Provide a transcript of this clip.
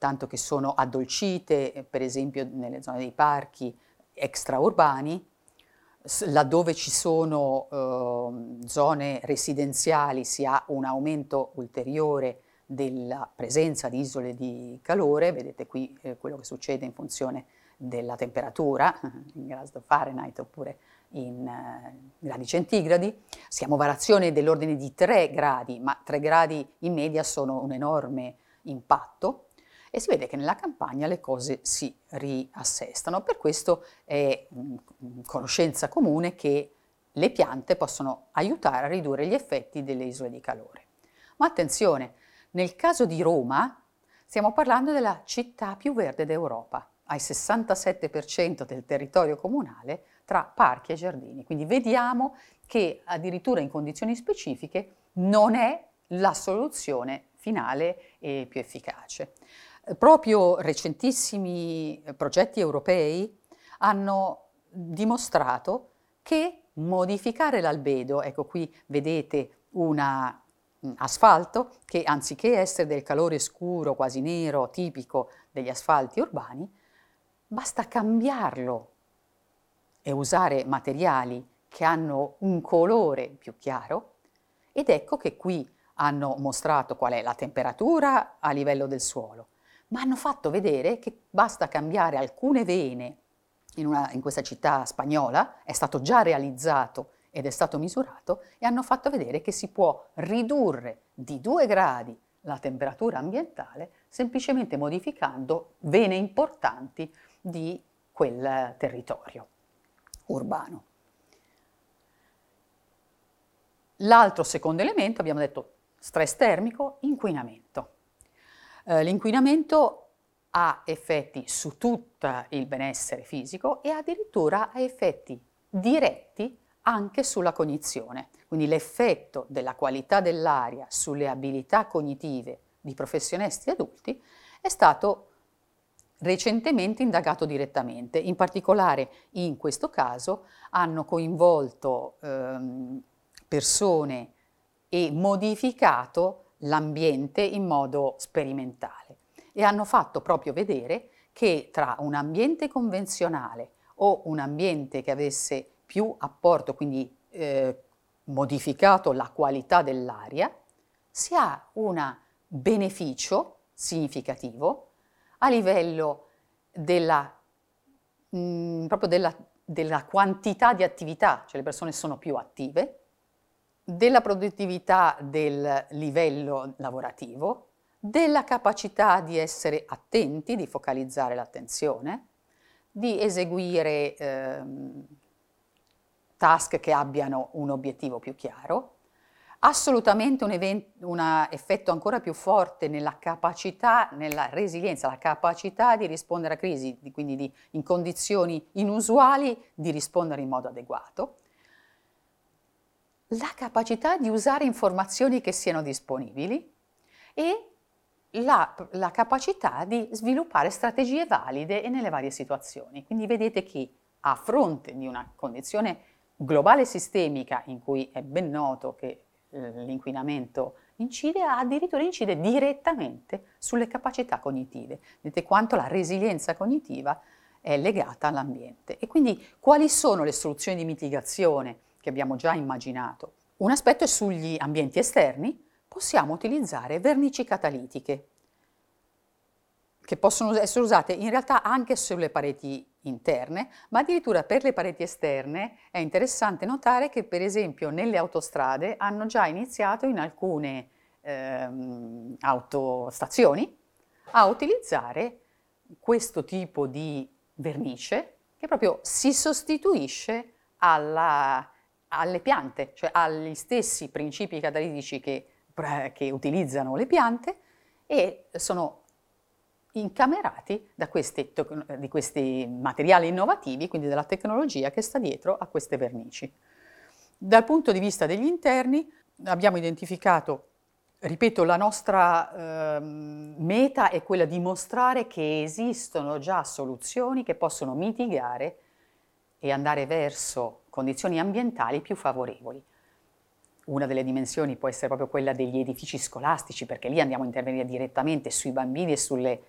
tanto che sono addolcite, per esempio nelle zone dei parchi extraurbani, laddove ci sono zone residenziali si ha un aumento ulteriore della presenza di isole di calore, vedete qui quello che succede in funzione della temperatura, in gradi Fahrenheit oppure in gradi centigradi. Siamo variazioni dell'ordine di 3 gradi, ma 3 gradi in media sono un enorme impatto e si vede che nella campagna le cose si riassestano. Per questo è conoscenza comune che le piante possono aiutare a ridurre gli effetti delle isole di calore. Ma attenzione, nel caso di Roma stiamo parlando della città più verde d'Europa, ha il 67% del territorio comunale tra parchi e giardini. Quindi vediamo che addirittura in condizioni specifiche non è la soluzione finale e più efficace. Proprio recentissimi progetti europei hanno dimostrato che modificare l'albedo, ecco qui vedete un asfalto che anziché essere del calore scuro, quasi nero, tipico degli asfalti urbani, basta cambiarlo e usare materiali che hanno un colore più chiaro ed ecco che qui hanno mostrato qual è la temperatura a livello del suolo, ma hanno fatto vedere che basta cambiare alcune vene in questa città spagnola, è stato già realizzato ed è stato misurato, e hanno fatto vedere che si può ridurre di 2 gradi la temperatura ambientale semplicemente modificando vene importanti di quel territorio urbano. L'altro secondo elemento, abbiamo detto stress termico, inquinamento. L'inquinamento ha effetti su tutto il benessere fisico e addirittura ha effetti diretti anche sulla cognizione. Quindi l'effetto della qualità dell'aria sulle abilità cognitive di professionisti adulti è stato recentemente indagato direttamente. In particolare in questo caso hanno coinvolto persone e modificato l'ambiente in modo sperimentale e hanno fatto proprio vedere che tra un ambiente convenzionale o un ambiente che avesse più apporto, quindi modificato la qualità dell'aria, si ha un beneficio significativo a livello proprio della quantità di attività, cioè le persone sono più attive, della produttività del livello lavorativo, della capacità di essere attenti, di focalizzare l'attenzione, di eseguire task che abbiano un obiettivo più chiaro, assolutamente un effetto ancora più forte nella capacità, nella resilienza, la capacità di rispondere a crisi, quindi in condizioni inusuali di rispondere in modo adeguato, la capacità di usare informazioni che siano disponibili e la capacità di sviluppare strategie valide nelle varie situazioni. Quindi vedete che a fronte di una condizione globale sistemica in cui è ben noto che l'inquinamento addirittura incide direttamente sulle capacità cognitive. Vedete quanto la resilienza cognitiva è legata all'ambiente. E quindi quali sono le soluzioni di mitigazione che abbiamo già immaginato? Un aspetto è sugli ambienti esterni. Possiamo utilizzare vernici catalitiche che possono essere usate in realtà anche sulle pareti interne, ma addirittura per le pareti esterne è interessante notare che per esempio nelle autostrade hanno già iniziato in alcune autostazioni a utilizzare questo tipo di vernice che proprio si sostituisce alle piante, cioè agli stessi principi catalitici che utilizzano le piante e sono incamerati di questi materiali innovativi, quindi della tecnologia che sta dietro a queste vernici. Dal punto di vista degli interni abbiamo identificato, ripeto, la nostra meta è quella di mostrare che esistono già soluzioni che possono mitigare e andare verso condizioni ambientali più favorevoli. Una delle dimensioni può essere proprio quella degli edifici scolastici, perché lì andiamo a intervenire direttamente sui bambini e sulle